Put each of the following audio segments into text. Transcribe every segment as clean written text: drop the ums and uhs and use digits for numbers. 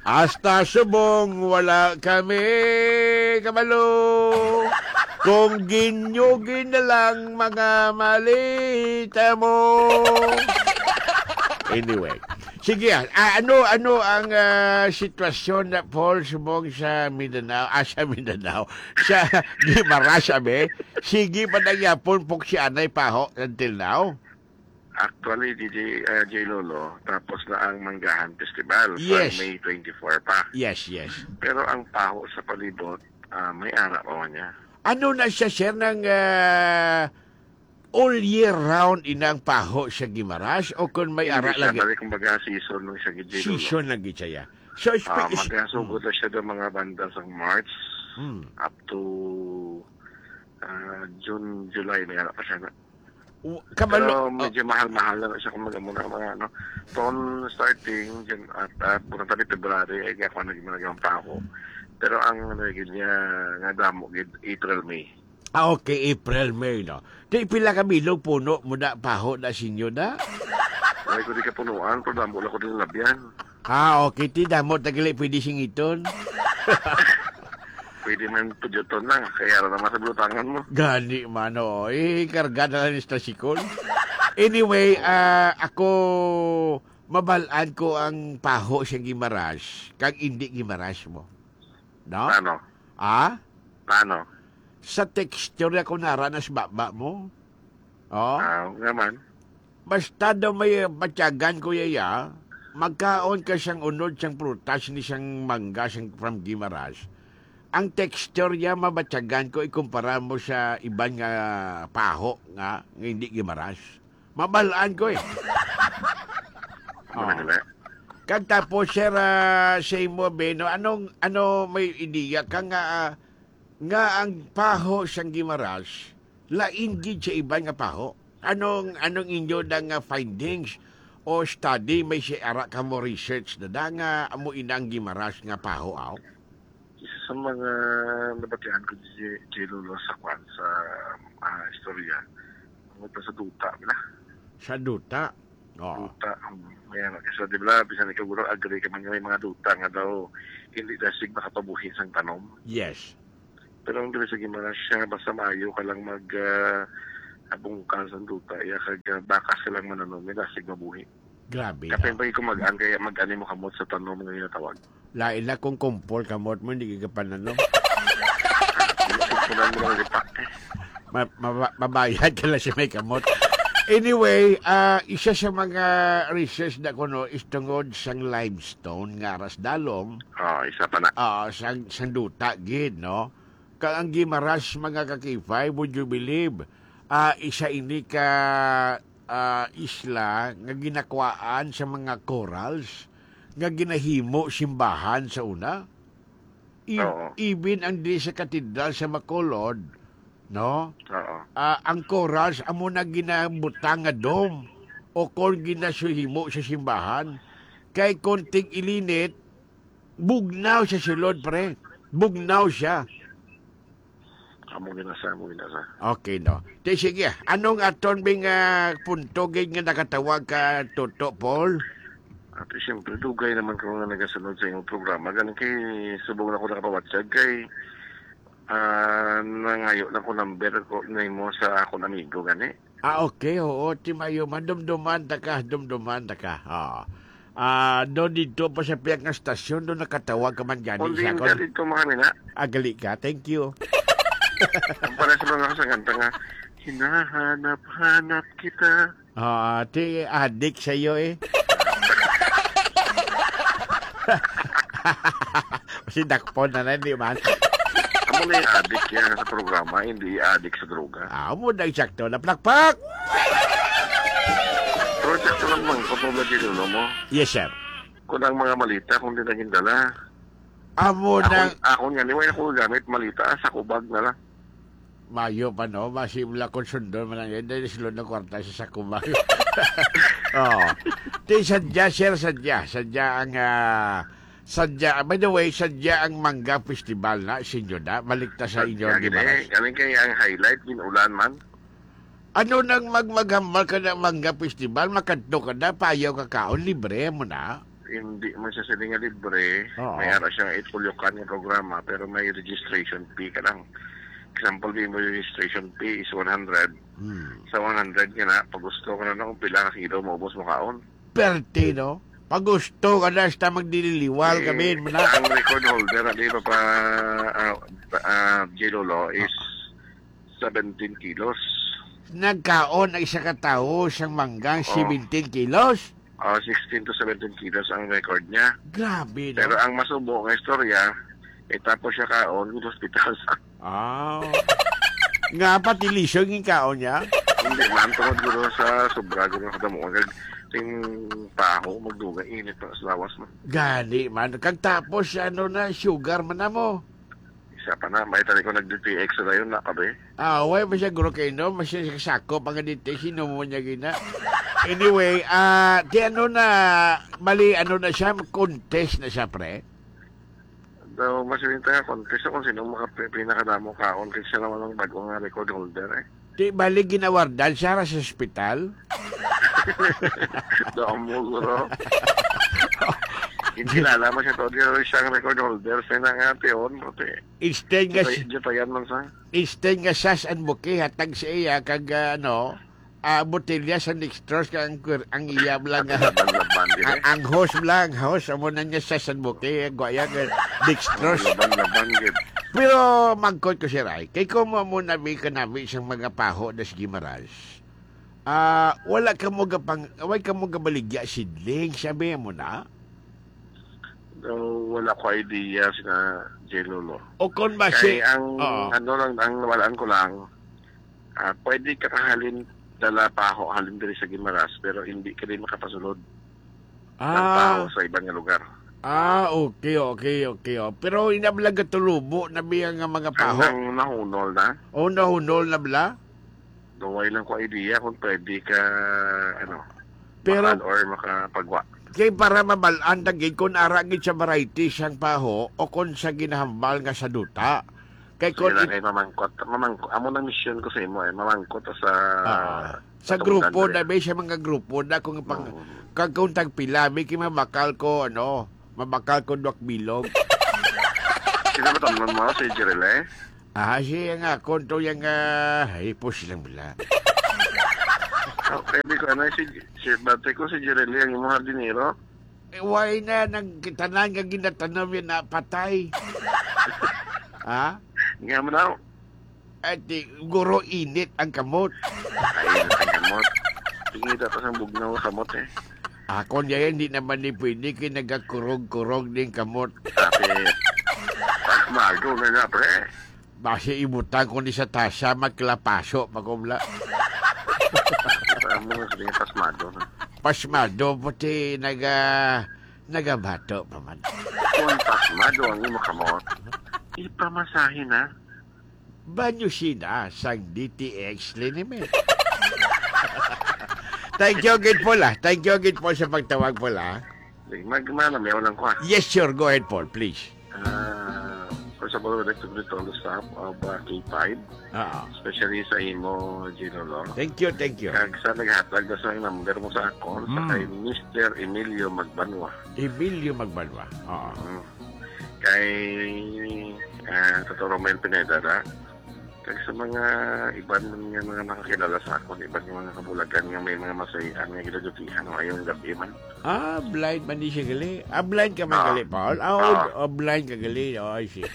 Hasta subong wala kami kabalo. Kung ginyugin na lang mga malita mo. Anyway. Sige, ano ang sitwasyon na Paul subong sa Mindanao, sa Mindanao, sa Guimaras, abe? Sige pa na yapon po si Anay Paho until now? Actually, J. Lolo, tapos na ang Manggahan Festival Yes. sa May 24 pa. Yes. Pero ang paho sa palibot, may ara pa man niya. Ano na siya, sir, ng all year round inang Paho sa Guimaras o kung may ara Hindi siya lagi? balik kumbaga season nung siya J. Lolo. Season lagi siya. So, Magkasugod na siya ng mga banda sa March up to June, July, may ara pa siya na. Pero medyo mahal-mahal na siya kumbaga muna mga ano. Taon starting at punta ni February ay ako naging Paho. Pero ang naging niya nga damo April, May. Okay, April, May, no? Di pila ka bilog puno mo na Paho na sinyo na? Ay ko di ka punuan, pero damo lang ko din labyan. Okay, ti damo tagali pwede singiton. Pwede man pudyuton lang, kaya naman sa bulutangan mo. Gani man, karga na lang ni Stasikol. Anyway, ako mabalaan ko ang Paho sa Guimaras kag hindi Guimaras mo. No? Paano? Paano? Sa texture ako naranas baba mo. Naman. Basta daw may matyagan ko yaya, magkaon ka siyang unod siyang prutas ni siyang mangga siyang from Guimaras. Ang texture niya mabatyagan ko ikumpara mo sa ibang Paho nga hindi Guimaras. Mabalaan ko eh. Kag tapos sir sa imo Beno, ano may ideya ka nga ang Paho siyang Guimaras lain gid sa ibang nga Paho. Anong inyo nga findings o study may si ara ka mo research na nga amo inang Guimaras nga Paho aw? Isa sa mga nabatihan ko J. Lolo sa istorya. Ang sa duta na. Sa duta? Duta. Kaya kasi di ba, bisan ikaw guro, agree ka man may mga duta nga daw hindi dasig makapabuhin sang tanom. Yes. Pero ang dili sa Guimaras siya, basta maayo ka lang abungkan sa duta, iya kag bakas ka lang mananom, may dasig mabuhi. Grabe. Kapag pa ikaw kaya mag-ani mo kamot sa tanom nga ginatawag. Lain na kung kumpol kamot mo, hindi ka pananom. Mabayad ka lang siya may kamot. Anyway, isa sa mga research na kuno is tungod sang limestone nga aras dalom. Isa pa na. Sang duta gid, no? Kang ang Guimaras mga kakifay, would you believe? Isa ini ka isla nga ginakwaan sa mga corals nga ginahimo simbahan sa una. Even ang di sa katedral sa Bacolod, no? Ang corals amo na ginabutang nga dome o kung ginasuhimo sa simbahan kay konting ilinit bugnaw sa sulod pre. Bugnaw siya. Amo ginasa. Okay, no. Sige, anong aton bing punto gid nga nakatawag ka Toto Paul? At siyempre, dugay naman ko nga nagasunod sa inyong programa. Ganun kay subong na ko nakapawatsag kay nangayo na ko number ko na mo sa akong amigo gani. Okay, oo. Timayo, dumduman ta ka. Doon dito pa sa piyak ng stasyon, doon nakatawag ka man gani. Kundi ka dito mga nina. Gali ka, thank you. Ang para sa mga sa kanta nga, hinahanap-hanap kita. Ti adik sa'yo eh. Kasi dakpon na di man. Amo na yung adik yan sa programa, hindi adik sa droga. Mo na eksakto na plakpak. Project ko naman, kapag ginulo mo. Yes, sir. Kung ang mga malita, kung di naging dala. Amo na... Ako nga, niway ako gamit malita sa kubag na lang. Mayo pa, no? Masimula kung sundon man lang yun. Dahil silod na kwarta sa sakubag. Sadya, sir, sadya ang... by the way, sadya ang Mangga Festival na, sinyo na. Balikta sa inyo. Galing kayo ang highlight, ginulan man. Ano nang magmaghambal ka ng Mangga Festival, makanto ka na, payaw ka kaon, libre mo na. hindi man siya sila nga libre, Oo. may ara siyang itulyokan ng programa, pero may registration fee ka lang. Example, di mo registration fee is 100. Sa 100 ka na, pag gusto ka na kung pila ka kilo, maubos mo kaon. Perte, no? Pag gusto ka na, basta magdililiwal kami mo na. Ang record holder, di ba pa, J-Lolo, is 17 kilos. Nagkaon ang isa katao siyang manggang 17 kilos. 16 to 17 kilos ang record niya. Grabe, no? Pero ang masubo ng istorya, tapos siya kaon, kung hospital sa... Nga pati lisog yung kaon niya? Hindi man, tungod guro sa sobra, guro sa damo. Ting paho, magduga, init pa sa lawas mo. Gani man. Kag tapos, na, sugar man na mo. Isa pa na, may tali ko nag-DTX na yun, nakabe. Way ba siya guro kayo, no? Masya sako, pag dito, sino mo niya gina. Anyway, di mali, na siya, contest na siya, pre. So, masilinta nga contest kung sino pinakadamo kaon kasi siya naman ang bagong record holder Di bali ginawardan siya sa ospital? Doon mo, guro. Hindi kilala mo siya to, di siyang record holder, siya na nga piyon. Instead nga sas and buki, hatag sa iya, kag botelya sa dextrose, kag ang iya lang, ang host lang, amo na niya sas and buki, guaya, dextrose. Pero magkot ko si Ray, kay ko mo nabi ka nabi isang mga paho na si Gimaras. Wala ka mo gabaligya sidling, sabi mo na? Wala ko idea sina J-Lolo. O kon ba Kaya ang nawalaan ko lang, pwede ka kahalin dala paho, halin diri sa Gimaras, pero hindi ka rin makapasunod ng paho sa ibang lugar. Okay. Pero inablaga tulubo na biya nga mga paho. Ang nahunol na? Nahunol na bala? Gaway lang ko idea kung pwede ka, pero, or makapagwa. Kaya para mabalaan dagig kung aragid sa variety siyang paho o kung sa ginahambal nga sa duta. Kay kung kay mamangkot. Amo na mission ko sa imo mamangkot sa grupo na may siya mga grupo na kung kung tagpila may mabakal ko duwak bilog. Sino ba tamnon mo si Jirele? Siya nga konto yang hipos lang bila. Pwede ko si dati ko si Jirele ang imong hardinero. Why na nagkitanan nga ginatanom yun na patay? Nga mo na. At guro init ang kamot. Init ang kamot. Tingin tapos ang bugnaw sa kamot Ako niya hindi naman ni pwede kaya nagakurog-kurog din kamot. Tapi, pagmago na nga pre. Basi ibutang ko ni sa tasya magklapaso pagkumla. Mo nga sabihin pasmado na. Pasmado pati nagabato pa man. Kung pasmado ang imo kamot, ipamasahin na. Banyo sina sang DTX linimit. Thank you again, Paul. Thank you again, Paul, sa pagtawag, Paul. Magmana, may ulang ko. Yes, sure. Go ahead, Paul, please. First of all, I'd like to greet all the staff of K5. Especially sa imo, Ginolo. Thank you. Kag sa naghatag na sa number mo sa akon, sa kay Mr. Emilio Magbanwa. Kay Totoro Mel Pineda na. Kag sa mga iban nga mga nakakilala sa akon, iban nga mga kabulagan nga may mga masayan nga ginadutihan ngayong gabi man. Blind man di siya gali. Blind ka man gali, Paul? Blind ka gali. I see.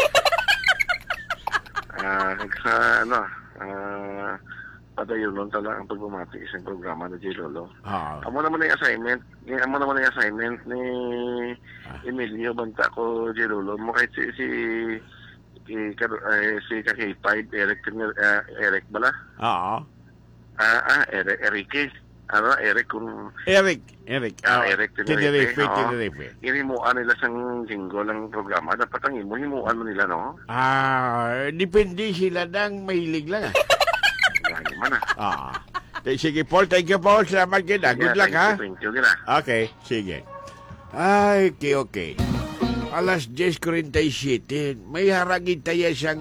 Sa padayon nun tala ang pagbumati isang programa na J-Lolo. Amo naman yung assignment ni Emilio Banta ko J-Lolo. Mo kahit si K5 Eric bala? Eric Tenerife. Inimuan nila sang jingle ng programa. Dapat ang himuan mo nila, no? Depende sila nang mahilig lang. Mana? Sige, Paul. Thank you, Paul. Salamat kita. Good luck, ha? Thank you, gina. Okay, sige. Ay, okay. Alas 10:47. May haragin tayo siyang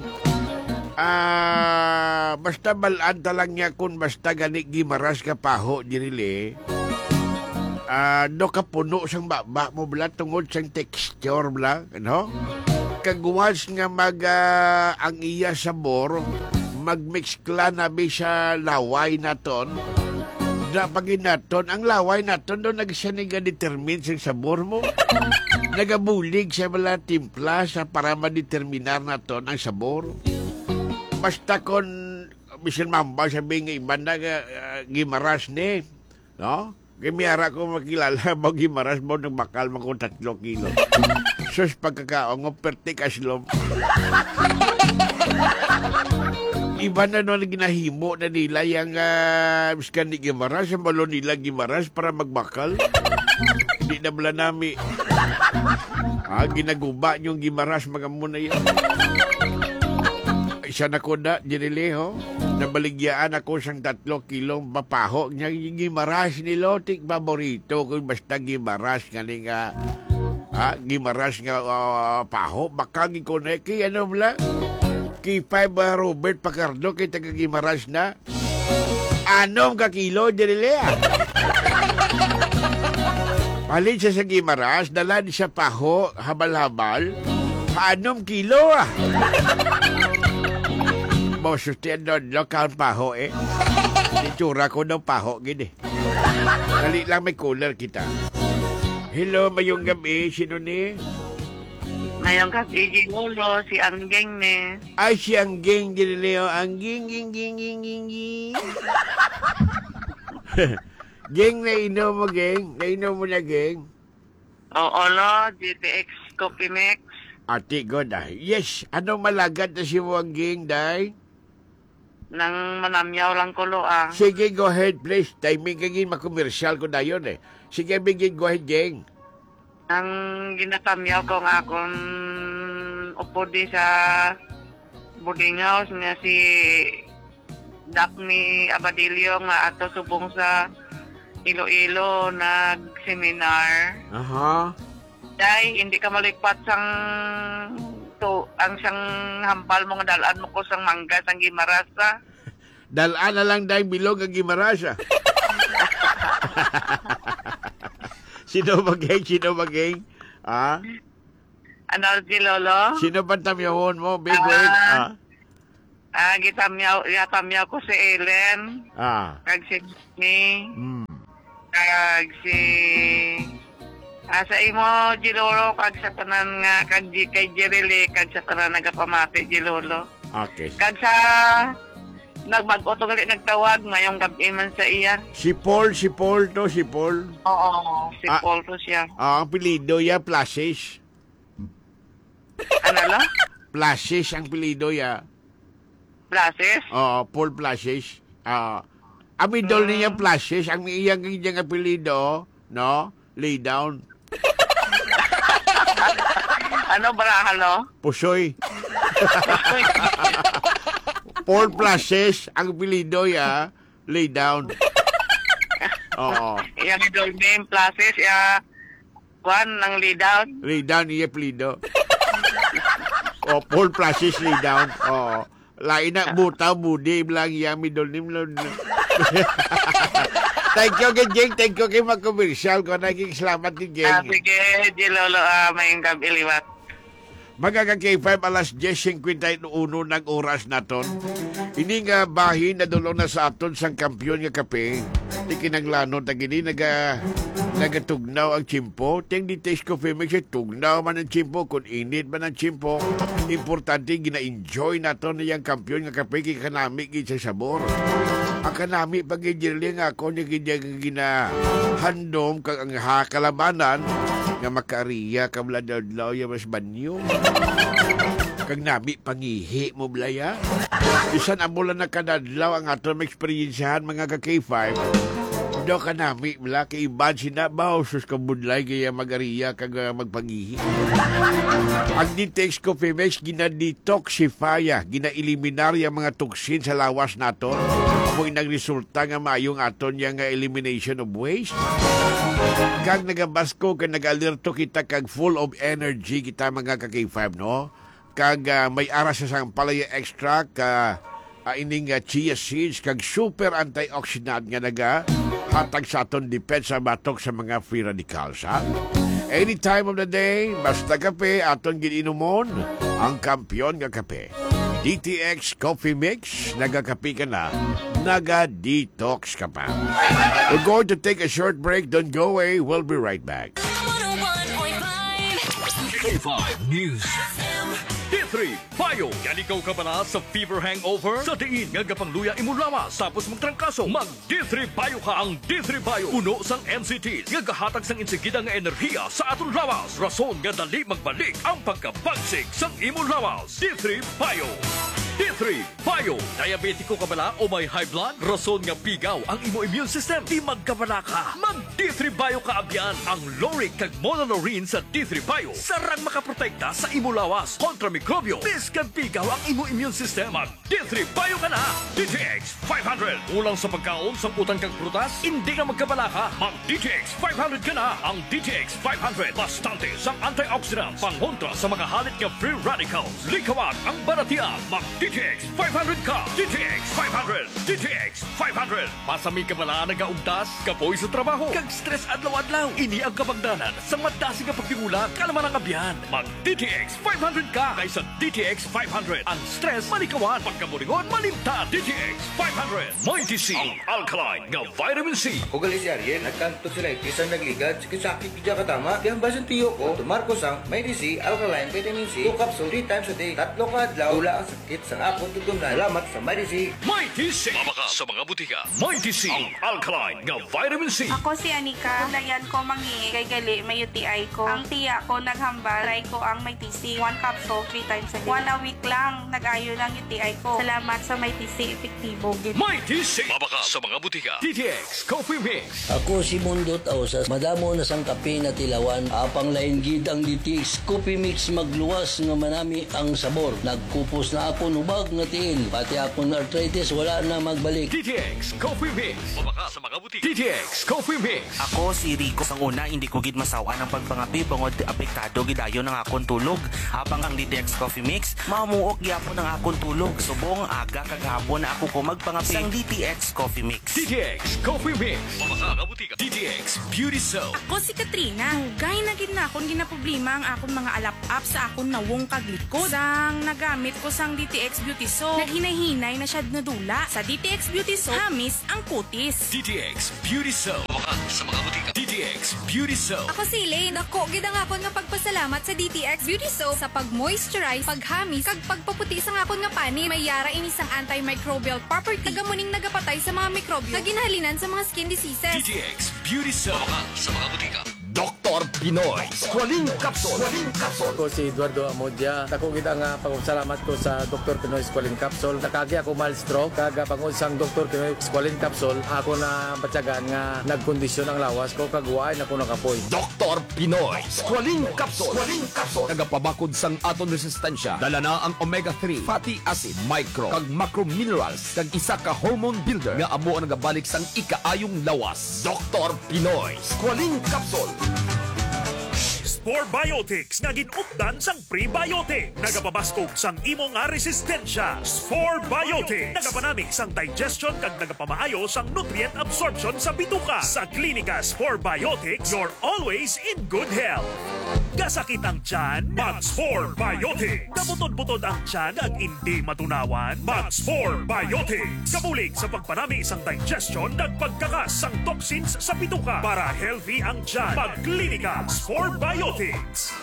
basta balaan talang niya kung basta gani Gimaras ka paho dinili. no kapuno sang baba mo bala tungod sang texture bala, no? Kag once nga ang iya sabor, magmix kla na bi sa laway naton. Pagin naton, ang laway naton doon nagsaniga determine sa sabor mo. Nagabulig sa bala timpla sa para madeterminar naton ang sabor. Basta kon bisan mamba sabi nga iba na gimaras ni, no? Gimiara ko makilala mo gimaras mo nang bakal mo kung 3 kilo. Sus pagkakaong perti kaslom. Iba na no ginahimo na nila yung miskan ni gimaras, ang balon nila gimaras para magbakal. Hindi na bala nami. Ginaguba yung gimaras mga muna yan. Isa na ko na, Jerileho, nabaligyaan ako sang 3 kilong papaho. Nga gimaras ni Lotik, paborito kung basta gimaras nga gimaras nga paho. Baka gikoneki, ano bala? Kay 5 Robert Pacardo, kay taga-gimaras na. Anom ka kilo, Jerilea? Palin siya sa gimaras, dala di sa paho, habal-habal. Anom kilo, Masustian doon, lokal paho Itsura ko ng paho, gini. Dali lang may cooler kita. Hello, mayong gabi. Sino ni? Mayong gabi, Gilolo. Si Anggeng ni. Ay, si Anggeng, Leo. Anggeng. Geng, nainom mo, Geng. Nainom mo na, Geng. Oo, lo. GTX Coffee Mix. Ati, God, yes. Ano malagad na si Anggeng, day? Nang manamyaw lang ko, lo, Sige, go ahead, please. Timing kagin makomersyal ko na yun, Sige, bigin, go ahead, Geng. Ang ginatamyaw ko nga akong upo di sa boarding house nga si Daphne Abadillo nga ato subong sa Iloilo nag-seminar. Aha. Day, hindi ka malikpat sang ang siyang hampal mo nga dalaan mo ko sang mangga sang gimarasa. Dalaan na lang dahil bilog ang gimarasa. Sino maging? Ano si Lolo? Sino ba tamyahon mo? Big wait. Gitamyaw ko si Ellen. Kag si Jimmy. Kag si sa imo Gilolo kag sa tanan nga kag kay Jerely kag sa tanan nagapamati Gilolo. Okay. Kag sa nagbago to gali nagtawag ngayong gabi man sa iya. Si Paul to. Oo, si Paul to siya. Ang apelido ya Plases. Ano la? Plases ang apelido ya. Plases? Oo, Paul Plases. Ang idol niya Plases, ang iyang apelido, no? Lay down. Ano barahalo? Pusoy. Paul Plases, ang apelido ya, lay down. Oo. Yang idol name Plases, Juan ng lay down. Lay down iya apelido. Paul Plases lay down. Oo. Lain na buta, budi, bilang iya middle name. Thank you kay Jeng. Thank you kay mag-commercial ko. Naging salamat ni Jeng. Sige, Gilolo, mayong gabi liwat. Magkaka-K5 alas 10:51 ng oras naton. Ini nga bahin na dulong na sa aton sang kampyon nga kape. Di kinaglanod na gini nagatugnaw ang chimpo. Ting di taste coffee mix tugnaw man ang chimpo. Kung init man ang chimpo, importante gina-enjoy naton na yung kampyon nga kape kay kanami sa sabor. Ang kanami pag-ijirli nga ako ni ginahandom kag ang kalabanan nga makariya kabladadlaw ya mas banyo. Kag nabi pangihi mo blaya. Bisan amulan na kadadlaw ang aton experiencehan mga ka-K5. Do ka nami bla kay iban sinabaw sus kabudlay kaya magariya kag magpangihi. Ang detox coffee mix gina-detoxify, gina-eliminar yung mga toxin sa lawas naton. Amoy nagresulta nga maayong aton yung elimination of waste. Kag nagabasko kag nag-alerto kita kag full of energy kita mga ka-K5 no. Kag may aras sa sang palaya extract ining chia seeds kag super antioxidant nga Hatag sa aton depensa batok sa mga free radicals, ha? Any time of the day, basta kape, aton gininumon, ang kampiyon nga kape. DTX Coffee Mix, nagakape ka na, naga-detox ka pa. We're going to take a short break, don't go away, we'll be right back. 101.5 News D3 Payo. Yan ikaw ka pala sa fever hangover? Sa diin nga gapangluya imong lawas tapos magtrangkaso. Mag D3 Payo ka ang D3 Payo. Uno sang MCTs nga gahatag sang insigida nga enerhiya sa aton lawas. Rason nga dali magbalik ang pagkabagsik sang imong lawas. D3 Payo. D3 Payo. Diabetiko ka bala o may high blood? Rason nga pigaw ang imo immune system. Di magkabala ka. Mag D3 Payo ka abyan. Ang Loric kag Monolorine sa D3 Payo. Sarang makaprotekta sa imo lawas kontra mikrobyo. Biskan pigaw ang imo immune system. Mag D3 Payo ka na. DTX 500. Ulang sa pagkaon sa utang kag prutas, hindi ka magkabala ka. Mag DTX 500 ka na. Ang DTX 500 bastante sa antioxidant pangontra sa mga halit nga free radicals. Likawan ang baratian. Mag DTX 500 ka. DTX 500. DTX 500. Pasami ka bala nagaugtas, kapoy sa trabaho, kag stress adlaw-adlaw. Ini ang kapagdanan sa madasi nga pagtigulat, kalaman ang abyan. Mag DTX 500 ka kaysa DTX 500. Ang stress malikawan, pagkaburingon malimtan. DTX 500. Mighty C, ang alkaline nga vitamin C. O galis Ariel, nagkanto sila isang nagligad, sakit kidya katama. Kaya basan tiyo ko, tumarko sang Mighty C, alkaline, vitamin C, 2 capsule 3 times a day. Tatlo ka adlaw, wala ang sakit sa akong tutunan. Salamat sa Mighty C. Mighty C. Mabaka sa mga butika. Mighty C, ang alkaline nga vitamin C. Ako si Anika. Kulayan ko mangi kay gali may UTI ko. Ang tiya ko naghambal. Try ko ang may TC. 1 capsule 3 times a day. 1 a week lang nag-ayo ng UTI ko. Salamat sa may TC. Epektibo. Mighty C. Mabaka sa mga butika. DTX Coffee Mix. Ako si Mundot Ausas. Madamo na sang kape na tilawan. Apang lain gid ang DTX Coffee Mix magluwas nga manami ang sabor. Nagkupos na ako nubag nga tiil. Pati ako na arthritis wala na magbalik. DTX Coffee Mix. Mabaka sa mga butika. DTX Coffee Mix. Ako si Rico. Sang una, hindi ko gid masawa ng pagpangapi bangod apektado gidayon ng akong tulog. Habang ang DTX Coffee Mix, mamuok gyapon ng akong tulog. Subong aga kagahapon na ako ko magpangapi sang DTX Coffee Mix. DTX Coffee Mix. Mabaka sa butika. DTX Beauty Soap. Ako si Katrina. Hugay na gid na akong ginaproblema ang akong mga alap-up sa akong nawong kaglikod. Sang nagamit ko sang DTX Beauty Soap, naghinay-hinay na siya nadula. Sa DTX Beauty Soap, hamis ang kutis. DTX Beauty Soap. Mabaka sa mga butika. DTX Beauty Soap. Ako si Elaine. Ako, gid ang akon nga pagpasalamat sa DTX Beauty Soap sa pag-moisturize, paghamis, kag pagpaputi sa akon nga pani. May yara ini sang antimicrobial property. Tagamuning nagapatay sa mga mikrobyo. Naginhalinan sa mga skin diseases. DTX Beauty Soap. Mabaka sa mga butika. Dr. Pinoy Squalene Capsule. Ako si Eduardo Amodia. Ako gid ang pagpasalamat ko sa Dr. Pinoy Squalene Capsule. Nakagi ako mild stroke. Kaga pangod sang Dr. Pinoy Squalene Capsule, ako na batyagan nga nagkondisyon ang lawas ko kagwaay na ko nakapoy. Dr. Pinoy Squalene Capsule. Nagapabakod sang aton resistensya. Dala na ang omega-3 fatty acid, micro kag macro minerals kag isa ka hormone builder nga amo ang nagabalik sang ikaayong lawas. Dr. Pinoy Squalene Capsule. Spore Biotics nga ginupdan sang prebiotic. Nagapabaskog sang imo nga resistensya. Spore Biotics nagapanami sang digestion kag nagapamaayo sang nutrient absorption sa bituka. Sa klinika Spore Biotics, you're always in good health. Gasakit ang tiyan, mag-Spore Biotics. Kabutod-butod ang tiyan ag hindi matunawan, mag-Spore Biotics. Kabulig sa pagpanami sang digestion ag pagkakas sang toxins sa bituka para healthy ang tiyan. Mag-klinika Spore Biotics.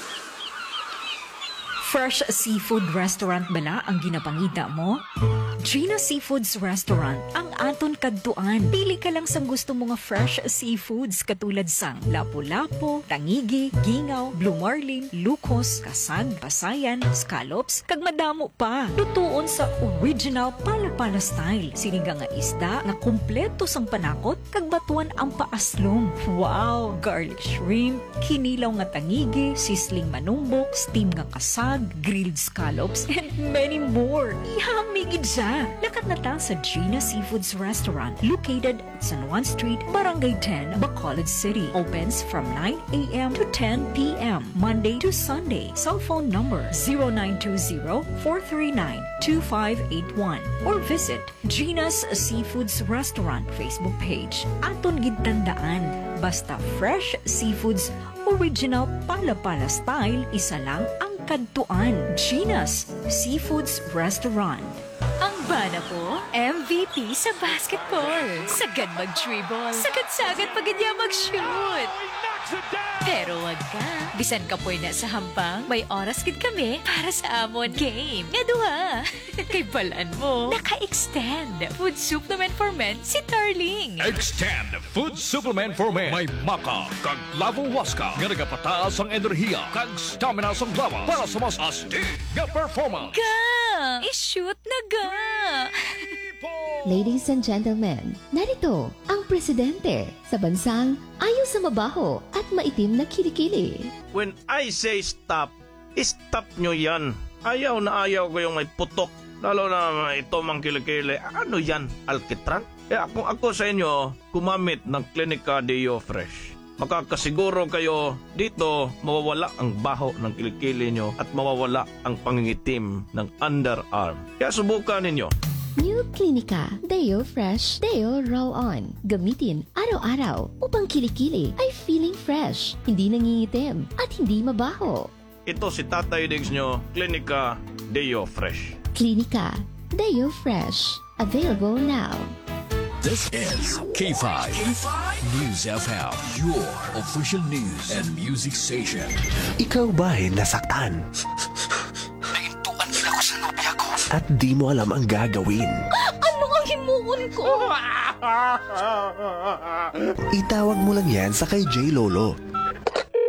Fresh Seafood Restaurant ba na ang ginapangita mo? Gina Seafoods Restaurant ang aton kadtuan. Pili ka lang sang gusto mo nga fresh seafoods katulad sang lapu-lapu, tangigi, gingaw, blue marlin, lukos, kasag, pasayan, scallops, kag madamo pa. Lutuon sa original pala-pala style. Sinigang nga isda na kumpleto sang panakot kag batuan ang paaslong. Wow! Garlic shrimp, kinilaw nga tangigi, sisling manumbok, steam nga kasag, grilled scallops, and many more. Yummy gid siya. Lakat na ta sa Gina Seafoods Restaurant, located at San Juan Street, Barangay 10, Bacolod City. Opens from 9 a.m. to 10 p.m. Monday to Sunday. Cell phone number 0920-439-2581 or visit Gina's Seafoods Restaurant Facebook page. Aton gid tandaan, basta fresh seafoods, original pala-pala style, isa lang ang kadtuan. Gina's Seafoods Restaurant. Ang bana ko, MVP sa basketball. Sagad mag-dribble. Sagad-sagad pagkanya mag-shoot. Pero wag ka. Bisan ka po na sa hambang, may oras gid kami para sa amon game. Nga duha. Kay balaan mo, naka-extend. Food supplement for men si Darling. Extend Food Supplement for Men. May maka, kag lavo waska. Nga nagapataas ang enerhiya, kag stamina sa lawa para sa mas astig nga performance. Ga! I-shoot na ga! Ladies and gentlemen, narito ang presidente sa bansang ayaw sa mabaho at maitim na kilikili. When I say stop, stop nyo yan. Ayaw na ayaw ko yung may putok. Lalo na ito mang kilikili. Ano yan? Alkitran? Kaya kung ako sa inyo, gumamit ng Clinica Deo Fresh. Makakasiguro kayo dito mawawala ang baho ng kilikili nyo at mawawala ang pangingitim ng underarm. Kaya subukan ninyo. New Clinica Deo Fresh Deo Roll-On. Gamitin araw-araw upang kilikili ay feeling fresh, hindi nangingitim at hindi mabaho. Ito si Tatay Diggs nyo, Clinica Deo Fresh. Clinica Deo Fresh. Available now. This is K5 News FM, your official news and music station. Ikaw ba'y nasaktan? Naintuan nila ko sa nobya ko. At di mo alam ang gagawin. Ano ang himuon ko? Itawag mo lang yan sa kay J. Lolo.